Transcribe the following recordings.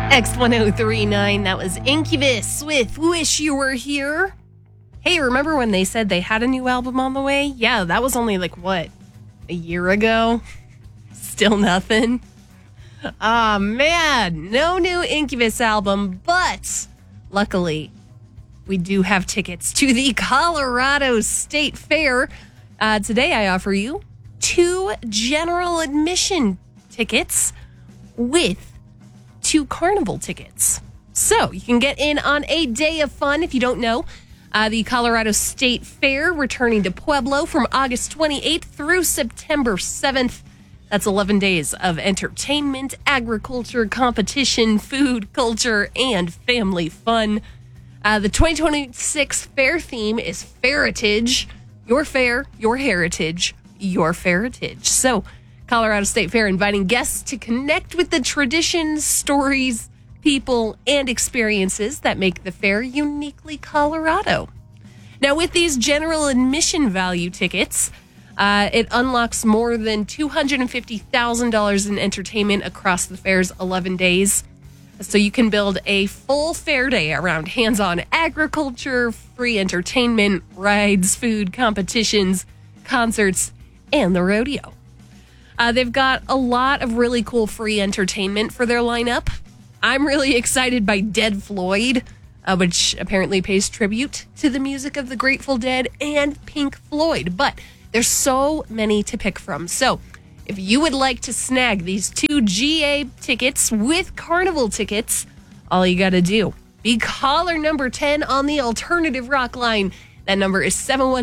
X1039, that was Incubus with Wish You Were Here. Hey, remember when they said they had a new album on the way? Yeah, that was only a year ago? Still nothing? Ah, man, no new Incubus album, but luckily, we do have tickets to the Colorado State Fair. Today, I offer you 2 general admission tickets with 2 carnival tickets. So you can get in on a day of fun. If you don't know, the Colorado State Fair returning to Pueblo from August 28th through September 7th. That's 11 days of entertainment, agriculture, competition, food, culture, and family fun. The 2026 fair theme is Fairitage. Your fair, your heritage, your Fairitage. So Colorado State Fair inviting guests to connect with the traditions, stories, people, and experiences that make the fair uniquely Colorado. Now, with these general admission value tickets, it unlocks more than $250,000 in entertainment across the fair's 11 days. So you can build a full fair day around hands-on agriculture, free entertainment, rides, food, competitions, concerts, and the rodeo. They've got a lot of really cool free entertainment for their lineup. I'm really excited by Dead Floyd, which apparently pays tribute to the music of the Grateful Dead and Pink Floyd. But there's so many to pick from. So if you would like to snag these 2 GA tickets with Carnival tickets, all you got to do, be caller number 10 on the Alternative Rock line. That number is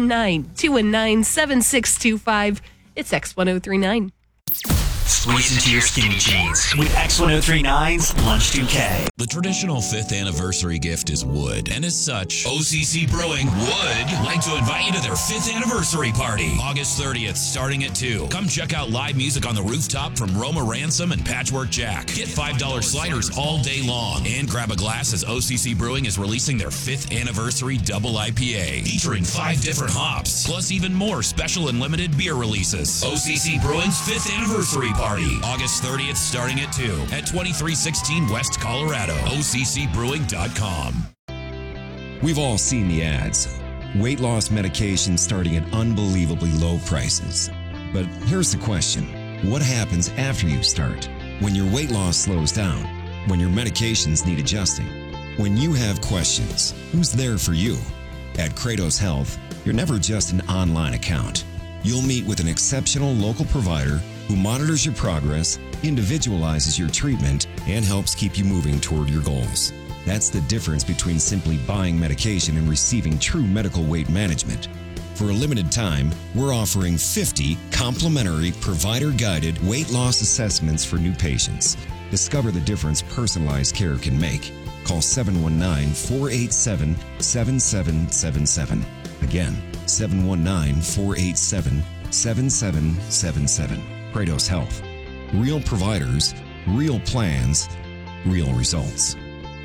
719-219-7625. It's X1039. Squeeze into your skinny jeans with X1039's Lunch 2K. The traditional 5th anniversary gift is wood, and as such, OCC Brewing would like to invite you to their 5th anniversary party, August 30th, starting at 2. Come check out live music on the rooftop from Roma Ransom and Patchwork Jack. Get $5 sliders all day long, and grab a glass as OCC Brewing is releasing their 5th anniversary double IPA, featuring 5 different hops, plus even more special and limited beer releases. OCC Brewing's 5th anniversary party, August 30th, starting at 2 at 2316 West Colorado. OCCbrewing.com. We've all seen the ads. Weight loss medication starting at unbelievably low prices. But here's the question. What happens after you start? When your weight loss slows down? When your medications need adjusting? When you have questions, who's there for you? At Kratos Health, you're never just an online account. You'll meet with an exceptional local provider who monitors your progress, individualizes your treatment, and helps keep you moving toward your goals. That's the difference between simply buying medication and receiving true medical weight management. For a limited time, we're offering 50 complimentary provider-guided weight loss assessments for new patients. Discover the difference personalized care can make. Call 719-487-7777. Again, 719-487-7777. Kratos Health. Real providers, real plans, real results.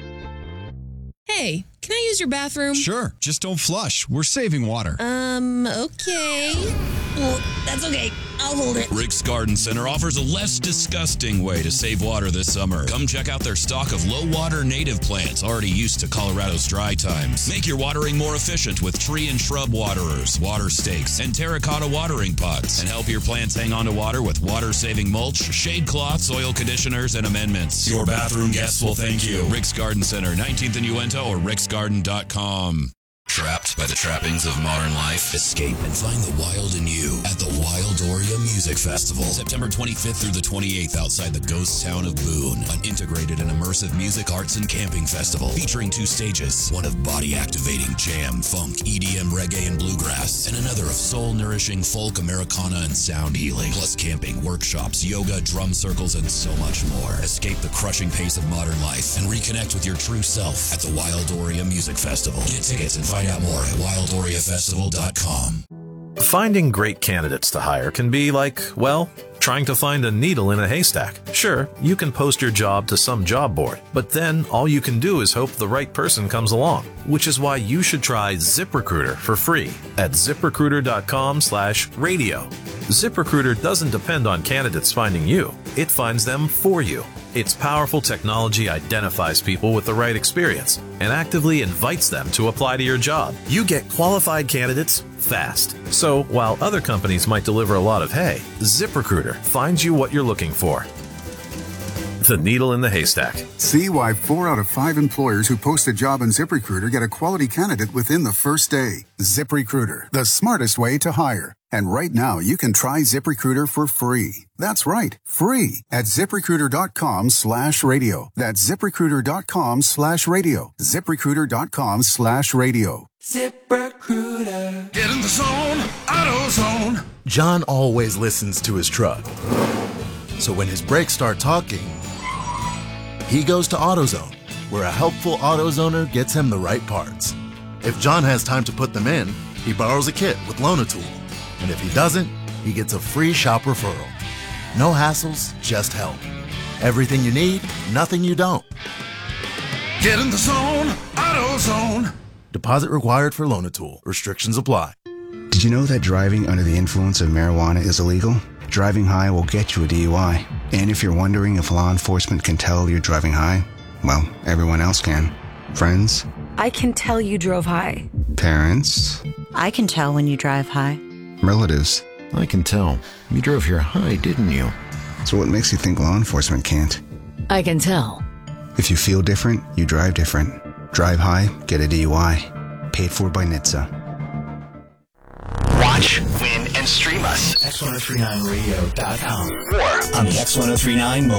Hey, can I use your bathroom? Sure, just don't flush. We're saving water. Okay. Well, that's okay. I'll hold it. Rick's Garden Center offers a less disgusting way to save water this summer. Come check out their stock of low-water native plants already used to Colorado's dry times. Make your watering more efficient with tree and shrub waterers, water stakes, and terracotta watering pots. And help your plants hang on to water with water-saving mulch, shade cloths, oil conditioners, and amendments. Your bathroom guests will thank you. Rick's Garden Center, 19th and Uinta, or ricksgarden.com. Trapped by the trappings of modern life? Escape and find the wild in you at the Wildoria Music Festival. September 25th through the 28th outside the ghost town of Boone. An integrated and immersive music, arts, and camping festival featuring 2 stages. One of body-activating jam, funk, EDM, reggae, and bluegrass. And another of soul-nourishing folk, Americana, and sound healing. Plus camping, workshops, yoga, drum circles, and so much more. Escape the crushing pace of modern life and reconnect with your true self at the Wildoria Music Festival. Get tickets and find out more at wildoriafestival.com. Finding great candidates to hire can be like, well, trying to find a needle in a haystack. Sure, you can post your job to some job board, but then all you can do is hope the right person comes along, which is why you should try ZipRecruiter for free at ziprecruiter.com/radio. ZipRecruiter doesn't depend on candidates finding you. It finds them for you. Its powerful technology identifies people with the right experience and actively invites them to apply to your job. You get qualified candidates fast. So while other companies might deliver a lot of hay, ZipRecruiter finds you what you're looking for. The needle in the haystack. See why 4 out of 5 employers who post a job on ZipRecruiter get a quality candidate within the first day. ZipRecruiter, the smartest way to hire. And right now, you can try ZipRecruiter for free. That's right, free at ZipRecruiter.com/radio. That's ZipRecruiter.com/radio. ZipRecruiter.com/radio. ZipRecruiter. Get in the zone, AutoZone. John always listens to his truck. So when his brakes start talking, he goes to AutoZone, where a helpful AutoZoner gets him the right parts. If John has time to put them in, he borrows a kit with Loan-A-Tool. And if he doesn't, he gets a free shop referral. No hassles, just help. Everything you need, nothing you don't. Get in the zone, AutoZone. Deposit required for Loan-A-Tool. Restrictions apply. Did you know that driving under the influence of marijuana is illegal? Driving high will get you a DUI. And if you're wondering if law enforcement can tell you're driving high, well, everyone else can. Friends? I can tell you drove high. Parents? I can tell when you drive high. Relatives? I can tell. You drove here high, didn't you? So what makes you think law enforcement can't? I can tell. If you feel different, you drive different. Drive high, get a DUI. Paid for by NHTSA. Watch, win, and stream us. X1039radio.com or on the X1039